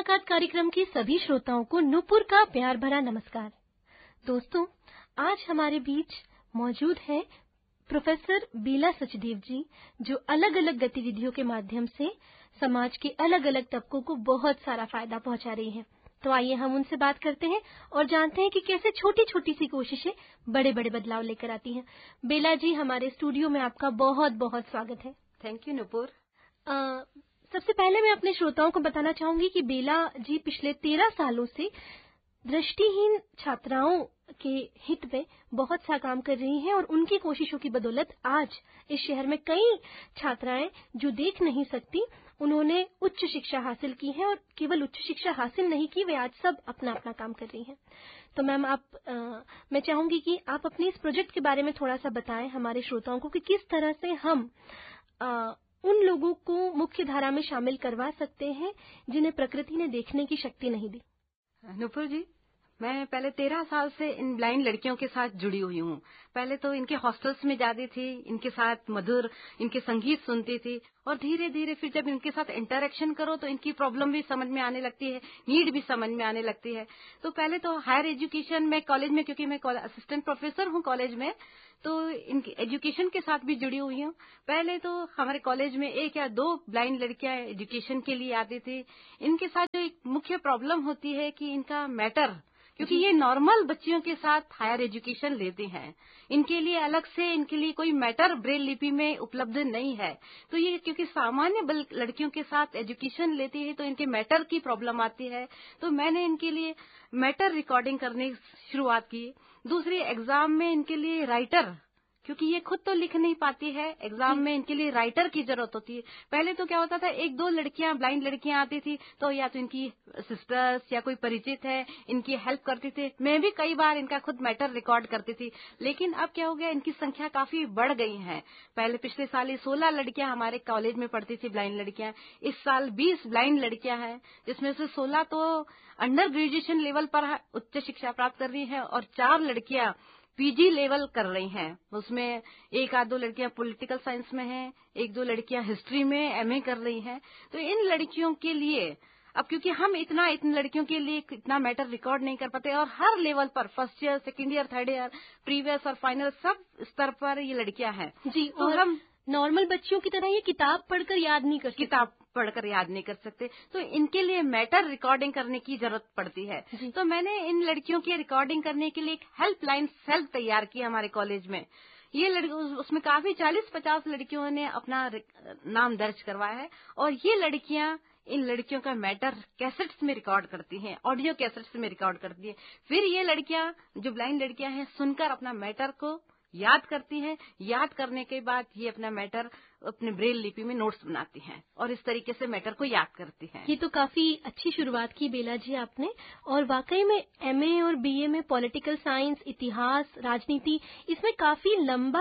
मुलाकात कार्यक्रम के सभी श्रोताओं को नूपुर का प्यार भरा नमस्कार। दोस्तों, आज हमारे बीच मौजूद है प्रोफेसर बेला सचदेव जी, जो अलग अलग गतिविधियों के माध्यम से समाज के अलग अलग तबकों को बहुत सारा फायदा पहुंचा रही हैं। तो आइए हम उनसे बात करते हैं और जानते हैं कि कैसे छोटी छोटी सी कोशिशें बड़े बड़े बदलाव लेकर आती हैं। बेला जी, हमारे स्टूडियो में आपका बहुत बहुत स्वागत है। Thank you Nupur. सबसे पहले मैं अपने श्रोताओं को बताना चाहूंगी कि बेला जी पिछले 13 सालों से दृष्टिहीन छात्राओं के हित में बहुत सा काम कर रही हैं और उनकी कोशिशों की बदौलत आज इस शहर में कई छात्राएं जो देख नहीं सकती, उन्होंने उच्च शिक्षा हासिल की है और केवल उच्च शिक्षा हासिल नहीं की, वे आज सब अपना अपना काम कर रही हैं। तो मैम, मैं चाहूंगी कि आप अपने इस प्रोजेक्ट के बारे में थोड़ा सा बताएं हमारे श्रोताओं को कि किस तरह से हम उन लोगों को मुख्य धारा में शामिल करवा सकते हैं जिन्हें प्रकृति ने देखने की शक्ति नहीं दी। नूपुर जी, मैं पहले 13 साल से इन ब्लाइंड लड़कियों के साथ जुड़ी हुई हूँ। पहले तो इनके हॉस्टल्स में जाती थी, इनके साथ मधुर इनके संगीत सुनती थी और धीरे धीरे फिर जब इनके साथ इंटरेक्शन करो तो इनकी प्रॉब्लम भी समझ में आने लगती है, नीड भी समझ में आने लगती है। तो पहले तो हायर एजुकेशन में कॉलेज में, क्योंकि मैं असिस्टेंट प्रोफेसर हूँ कॉलेज में, तो इनकी एजुकेशन के साथ भी जुड़ी हुई हूँ। पहले तो हमारे कॉलेज में 1 या 2 ब्लाइंड लड़कियां एजुकेशन के लिए आती थी। इनके साथ जो एक मुख्य प्रॉब्लम होती है कि इनका मैटर, क्योंकि ये नॉर्मल बच्चियों के साथ हायर एजुकेशन लेते हैं, इनके लिए अलग से इनके लिए कोई मैटर ब्रेल लिपि में उपलब्ध नहीं है। तो ये क्योंकि सामान्य लड़कियों के साथ एजुकेशन लेती है तो इनके मैटर की प्रॉब्लम आती है। तो मैंने इनके लिए मैटर रिकॉर्डिंग करने की शुरुआत की। दूसरी, एग्जाम में इनके लिए राइटर, क्योंकि ये खुद तो लिख नहीं पाती है, एग्जाम में इनके लिए राइटर की जरूरत होती है। पहले तो क्या होता था, 1-2 लड़कियां ब्लाइंड लड़कियां आती थी तो या तो इनकी सिस्टर्स या कोई परिचित है इनकी हेल्प करती थी। मैं भी कई बार इनका खुद मैटर रिकॉर्ड करती थी। लेकिन अब क्या हो गया, इनकी संख्या काफी बढ़ गई है। पहले पिछले साल 16 लड़कियां हमारे कॉलेज में पढ़ती थी ब्लाइंड लड़कियां। इस साल 20 ब्लाइंड लड़कियां हैं, जिसमें से 16 तो अंडर ग्रेजुएशन लेवल पर उच्च शिक्षा प्राप्त कर रही है और 4 लड़कियां पीजी लेवल कर रही हैं। उसमें 1-2 लड़कियां पॉलिटिकल साइंस में हैं, 1-2 लड़कियां हिस्ट्री में एमए कर रही हैं। तो इन लड़कियों के लिए अब, क्योंकि हम इन लड़कियों के लिए इतना मैटर रिकॉर्ड नहीं कर पाते और हर लेवल पर, first year, second year, third year, previous और फाइनल, सब स्तर पर ये लड़कियां हैं जी। तो और हम नॉर्मल बच्चियों की तरह ये किताब पढ़कर याद नहीं कर सकते, तो इनके लिए मैटर रिकॉर्डिंग करने की जरूरत पड़ती है। तो मैंने इन लड़कियों की रिकॉर्डिंग करने के लिए एक हेल्पलाइन सेल तैयार की हमारे कॉलेज में। ये उसमें काफी 40-50 लड़कियों ने अपना नाम दर्ज करवाया है और ये लड़कियां इन लड़कियों का मैटर कैसेट्स में रिकॉर्ड करती हैं, ऑडियो कैसेट्स में रिकॉर्ड करती हैं। फिर ये लड़कियां, जो ब्लाइंड लड़कियां हैं, सुनकर अपना मैटर को याद करती हैं। याद करने के बाद ये अपना मैटर अपने ब्रेल लिपि में नोट्स बनाती हैं और इस तरीके से मैटर को याद करती हैं। ये तो काफी अच्छी शुरुआत की बेला जी आपने। और वाकई में एमए और बीए में पॉलिटिकल साइंस, इतिहास, राजनीति, इसमें काफी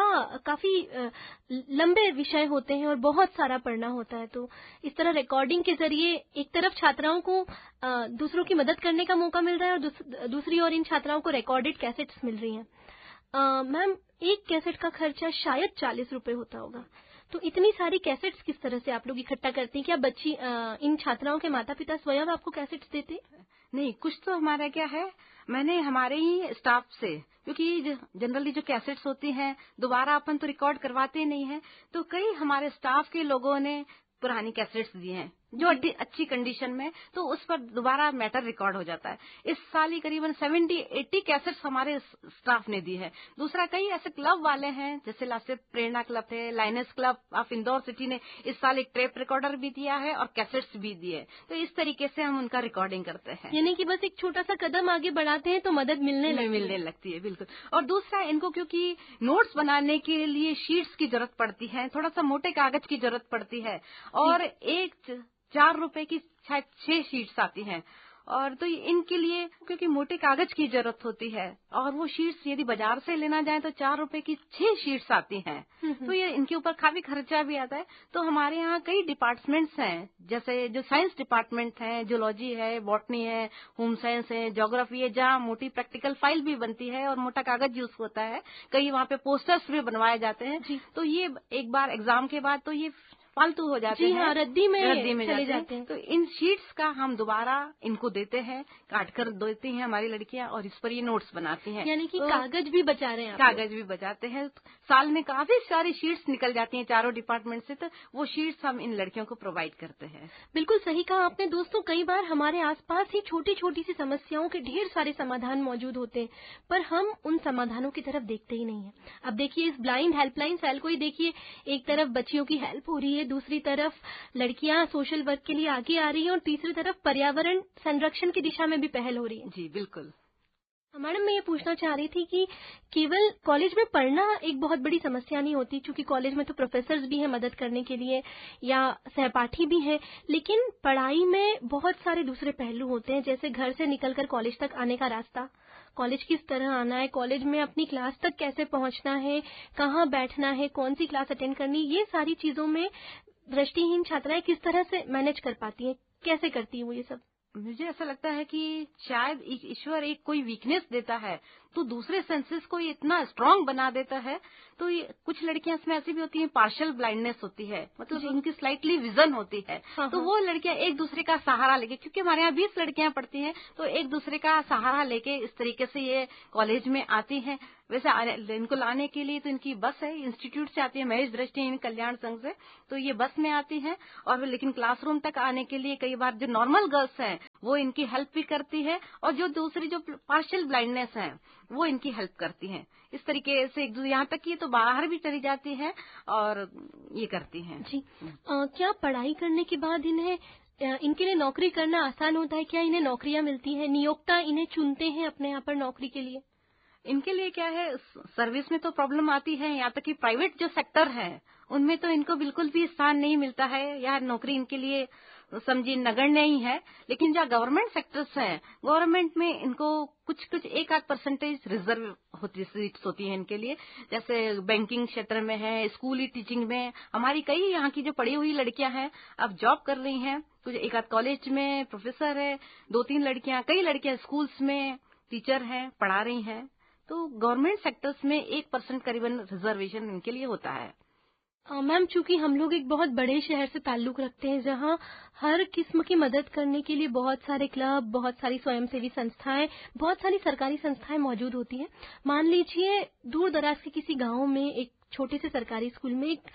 लंबे विषय होते हैं और बहुत सारा पढ़ना होता है। तो इस तरह रिकॉर्डिंग के जरिए एक तरफ छात्राओं को दूसरों की मदद करने का मौका मिल रहा है और दूसरी ओर इन छात्राओं को रिकॉर्डेड कैसेट्स मिल रही हैं। मैम, एक कैसेट का खर्चा शायद 40 रुपए होता होगा। तो इतनी सारी कैसेट्स किस तरह से आप लोग इकट्ठा करती हैं? क्या बच्ची इन छात्राओं के माता पिता स्वयं आपको कैसेट्स देते? नहीं, कुछ तो हमारा क्या है, मैंने हमारे ही स्टाफ से, क्योंकि जनरली जो कैसेट्स होती हैं दोबारा अपन तो रिकॉर्ड करवाते नहीं है, तो कई हमारे स्टाफ के लोगों ने पुरानी कैसेट्स दी हैं जो अच्छी कंडीशन में, तो उस पर दोबारा मैटर रिकॉर्ड हो जाता है। इस साल ही करीबन 70-80 कैसेट्स हमारे स्टाफ ने दी है। दूसरा, कई ऐसे क्लब वाले हैं, जैसे लास्ट प्रेरणा क्लब है, lines club of Indore city ने इस साल एक टेप रिकॉर्डर भी दिया है और कैसेट्स भी दिए। तो इस तरीके से हम उनका रिकॉर्डिंग करते हैं। यानी कि बस एक छोटा सा कदम आगे बढ़ाते हैं तो मदद मिलने लगती है। बिल्कुल। और दूसरा, इनको क्योंकि नोट्स बनाने के लिए शीट्स की जरूरत पड़ती है, थोड़ा सा मोटे कागज की जरूरत पड़ती है और 4 रुपए की शायद 6 शीट्स आती हैं। और तो इनके लिए क्योंकि मोटे कागज की जरूरत होती है और वो शीट्स यदि बाजार से लेना जाए तो 4 रुपए की 6 शीट्स आती हैं। तो ये इनके ऊपर काफी खर्चा भी आता है। तो हमारे यहाँ कई डिपार्टमेंट्स हैं, जैसे जो साइंस डिपार्टमेंट है, जूलॉजी है, बॉटनी है, होम साइंस है, ज्योग्राफी है, जहाँ मोटी प्रैक्टिकल फाइल भी बनती है और मोटा कागज यूज होता है। कई वहाँ पे पोस्टर्स भी बनवाए जाते हैं। तो ये एक बार एग्जाम के बाद तो ये फालतू हो जाते जी हैं, हाँ, रद्दी में चले जाते हैं। तो इन शीट्स का हम दोबारा इनको देते हैं, काट कर देती हैं हमारी लड़कियां, और इस पर ये नोट्स बनाती हैं। यानी कि तो कागज भी बचा रहे हैं आप लोग। कागज भी बचाते हैं। साल में काफी सारी शीट्स निकल जाती हैं चारों डिपार्टमेंट से, तो वो शीट्स हम इन लड़कियों को प्रोवाइड करते हैं। बिल्कुल सही कहा आपने दोस्तों। कई बार हमारे आसपास ही छोटी छोटी सी समस्याओं के ढेर सारे समाधान मौजूद होते हैं, पर हम उन समाधानों की तरफ देखते ही नहीं है। अब देखिए, इस ब्लाइंड हेल्पलाइन सेल को ही देखिए, एक तरफ बच्चियों की हेल्प हो रही है, दूसरी तरफ लड़कियां सोशल वर्क के लिए आगे आ रही हैं, और तीसरी तरफ पर्यावरण संरक्षण की दिशा में भी पहल हो रही है। जी बिल्कुल। मैडम, मैं ये पूछना चाह रही थी कि केवल कॉलेज में पढ़ना एक बहुत बड़ी समस्या नहीं होती, क्योंकि कॉलेज में तो प्रोफेसर्स भी हैं मदद करने के लिए या सहपाठी भी हैं, लेकिन पढ़ाई में बहुत सारे दूसरे पहलू होते हैं, जैसे घर से निकलकर कॉलेज तक आने का रास्ता, कॉलेज किस तरह आना है, कॉलेज में अपनी क्लास तक कैसे पहुंचना है, कहाँ बैठना है, कौन सी क्लास अटेंड करनी, ये सारी चीजों में दृष्टिहीन छात्राएं किस तरह से मैनेज कर पाती हैं, कैसे करती हैं वो ये सब? मुझे ऐसा लगता है कि शायद ईश्वर एक कोई वीकनेस देता है, तो दूसरे सेंसेस को ये इतना स्ट्रांग बना देता है। तो ये कुछ लड़कियां इसमें ऐसी भी होती हैं, पार्शियल ब्लाइंडनेस होती है, मतलब उनकी स्लाइटली विजन होती है। तो वो लड़कियां एक दूसरे का सहारा लेके, क्योंकि हमारे यहाँ 20 लड़कियां पढ़ती हैं, तो एक दूसरे का सहारा लेके इस तरीके से ये कॉलेज में आती हैं। वैसे इनको लाने के लिए तो इनकी बस है, इंस्टीट्यूट से आती है, महेश दृष्टिहीन कल्याण संघ से, तो ये बस में आती हैं। और लेकिन क्लासरूम तक आने के लिए कई बार जो नॉर्मल गर्ल्स हैं वो इनकी हेल्प भी करती है, और जो दूसरी जो पार्शियल ब्लाइंडनेस है वो इनकी हेल्प करती हैं। इस तरीके से एक दूसरे, यहाँ तक कि तो बाहर भी चली जाती है और ये करती हैं। जी, क्या पढ़ाई करने के बाद इनके लिए नौकरी करना आसान होता है? क्या इन्हें नौकरियां मिलती हैं? नियोक्ता इन्हें चुनते हैं अपने यहाँ पर नौकरी के लिए? इनके लिए क्या है, सर्विस में तो प्रॉब्लम आती है, यहाँ तक कि प्राइवेट जो सेक्टर है उनमें तो इनको बिल्कुल भी स्थान नहीं मिलता है, या नौकरी इनके लिए समझिए नगण्य ही है। लेकिन जो गवर्नमेंट सेक्टर्स हैं, गवर्नमेंट में इनको कुछ कुछ 1-8% रिजर्व होती सीट्स होती है इनके लिए, जैसे बैंकिंग क्षेत्र में है, स्कूली टीचिंग में। हमारी कई यहाँ की जो पढ़ी हुई लड़कियां हैं अब जॉब कर रही हैं, कुछ 1-8 कॉलेज में प्रोफेसर है, 2-3 लड़कियां, कई लड़कियां स्कूल्स में टीचर हैं, पढ़ा रही हैं। तो गवर्नमेंट सेक्टर्स में 1% करीबन रिजर्वेशन इनके लिए होता है। मैम, चूंकि हम लोग एक बहुत बड़े शहर से ताल्लुक रखते हैं, जहां हर किस्म की मदद करने के लिए बहुत सारे क्लब, बहुत सारी स्वयंसेवी संस्थाएं, बहुत सारी सरकारी संस्थाएं मौजूद होती हैं। मान लीजिए दूर दराज के किसी गांव में एक छोटे से सरकारी स्कूल में एक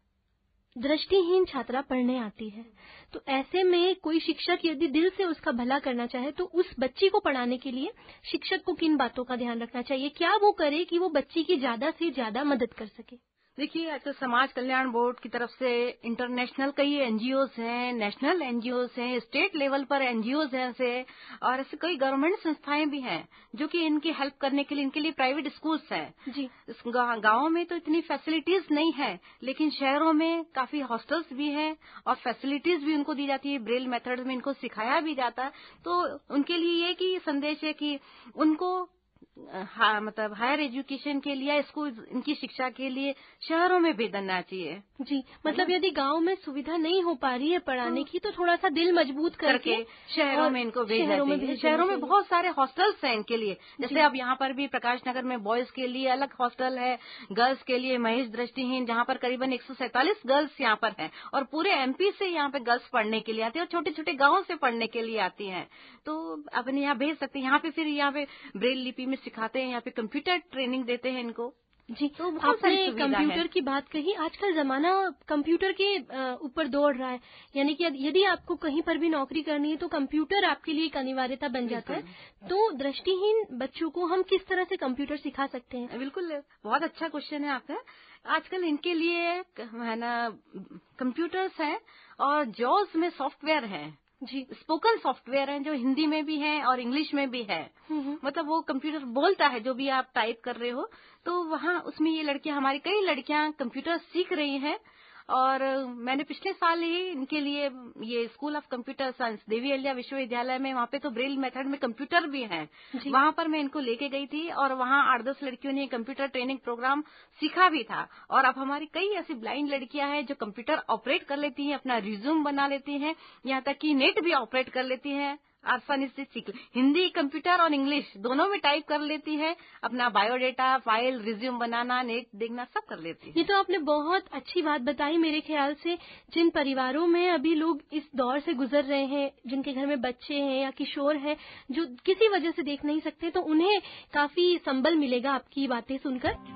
दृष्टिहीन छात्रा पढ़ने आती है, तो ऐसे में कोई शिक्षक यदि दिल से उसका भला करना चाहे तो उस बच्ची को पढ़ाने के लिए शिक्षक को किन बातों का ध्यान रखना चाहिए? क्या वो करे कि वो बच्ची की ज्यादा से ज्यादा मदद कर सके? देखिए, अच्छा, समाज कल्याण बोर्ड की तरफ से इंटरनेशनल कई एनजीओज हैं, नेशनल एनजीओज हैं, स्टेट लेवल पर एनजीओज हैं ऐसे, और ऐसे कई गवर्नमेंट संस्थाएं भी हैं जो कि इनकी हेल्प करने के लिए, इनके लिए प्राइवेट स्कूल्स हैं। जी, इस गाँव में तो इतनी फैसिलिटीज नहीं है, लेकिन शहरों में काफी हॉस्टल्स भी हैं और फैसिलिटीज भी उनको दी जाती है, ब्रेल मेथड में इनको सिखाया भी जाता है। तो उनके लिए ये कि संदेश है कि उनको मतलब हायर एजुकेशन के लिए, स्कूल, इनकी शिक्षा के लिए शहरों में भेजना चाहिए। जी, मतलब यदि गांव में सुविधा नहीं हो पा रही है पढ़ाने की, तो थोड़ा सा दिल मजबूत करके शहरों में इनको भेजना चाहिए। शहरों में बहुत सारे हॉस्टल्स हैं इनके लिए, जैसे अब यहाँ पर भी प्रकाश नगर में बॉयज के लिए अलग हॉस्टल है, गर्ल्स के लिए महेश दृष्टिहीन, जहाँ पर करीबन 147 गर्ल्स यहाँ पर हैं, और पूरे एमपी से यहाँ पे गर्ल्स पढ़ने के लिए आती है और छोटे छोटे गाँव से पढ़ने के लिए आती हैं। तो अपने यहाँ भेज सकते हैं। यहाँ पे फिर यहाँ पे ब्रेल लिपि में सिखाते हैं, यहाँ पे कंप्यूटर ट्रेनिंग देते हैं इनको। जी, तो आपने कंप्यूटर की बात कही। आजकल जमाना कंप्यूटर के ऊपर दौड़ रहा है, यानी कि यदि आपको कहीं पर भी नौकरी करनी है तो कंप्यूटर आपके लिए एक अनिवार्यता बन जाता है। तो दृष्टिहीन बच्चों को हम किस तरह से कंप्यूटर सिखा सकते हैं? बिल्कुल, बहुत अच्छा क्वेश्चन है आपका। आजकल इनके लिए है ना कंप्यूटर्स हैं, और जॉज में सॉफ्टवेयर है जी, स्पोकन सॉफ्टवेयर है जो हिंदी में भी है और इंग्लिश में भी है। मतलब वो कंप्यूटर बोलता है जो भी आप टाइप कर रहे हो, तो वहाँ उसमें ये लड़कियां, हमारी कई लड़कियां कंप्यूटर सीख रही हैं। और मैंने पिछले साल ही इनके लिए ये school of computer science Devi Ahilya विश्वविद्यालय में, वहाँ पे तो ब्रेल मेथड में कंप्यूटर भी है, वहाँ पर मैं इनको लेके गई थी, और वहाँ 8-10 लड़कियों ने कंप्यूटर ट्रेनिंग प्रोग्राम सीखा भी था। और अब हमारी कई ऐसी ब्लाइंड लड़कियां हैं जो कंप्यूटर ऑपरेट कर लेती हैं, अपना रिज्यूम बना लेती हैं, यहाँ तक कि नेट भी ऑपरेट कर लेती हैं, आसानी से सीख हिंदी, कंप्यूटर और इंग्लिश दोनों में टाइप कर लेती है। अपना बायोडेटा, फाइल, रिज्यूम बनाना, नेट देखना सब कर लेती है। ये तो आपने बहुत अच्छी बात बताई। मेरे ख्याल से जिन परिवारों में अभी लोग इस दौर से गुजर रहे हैं, जिनके घर में बच्चे हैं या किशोर हैं जो किसी वजह से देख नहीं सकते, तो उन्हें काफी संबल मिलेगा आपकी बातें सुनकर।